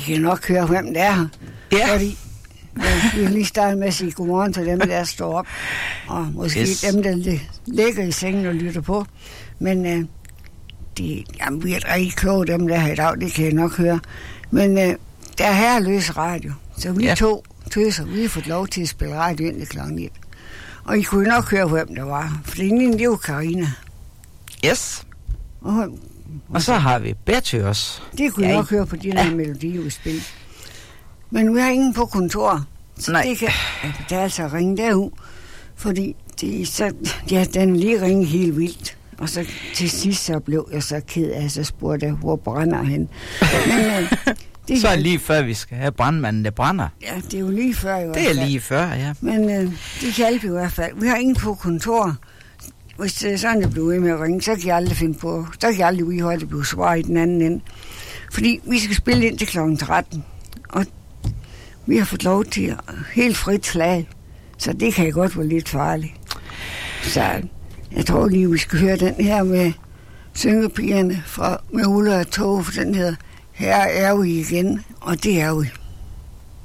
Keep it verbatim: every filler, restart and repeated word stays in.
kan nok høre, hvem der er. Ja. Fordi ja, vi vil lige starte med at sige godmorgen til dem, der står op. Og måske yes. dem, der ligger i sengen og lytter på. Men øh, de, jamen, vi er rigtig kloge, dem der her i dag, det kan jeg nok høre. Men øh, der er herreløs radio. Så vi ja. to tøser, vi har fået lov til at spille radio ind i klokken et. Og I kunne nok høre, hvem der var. For det ene, det var Karina. Yes. Og, og, og så har vi Betty også. Det kunne I ja. nok høre på de der ja. melodiudspil. Men vi har ingen på kontor. Så Nej. det kan der altså at ringe derud. Fordi det, så, ja, den lige ringe helt vildt. Og så til sidst så blev jeg så ked af, så spurgte jeg, hvor brænder han? Men, øh, det så er lige før vi skal have brandmanden, der brænder. Ja, det er jo lige før i hvert fald. Det er lige før, ja. Men øh, det hjalp i hvert fald. Vi har ingen på kontor. Hvis det er sådan, det bliver ved med at ringe, så kan jeg aldrig finde på, så kan jeg aldrig udholde, at det bliver svaret i den anden ende. Fordi vi skal spille ind til klokken tretten. Og vi har fået lov til at helt frit slag. Så det kan godt være lidt farligt. Så jeg tror lige, vi skal høre den her med syngepigerne fra med Ulla og Tove, for den hedder Her er vi igen, og det er vi.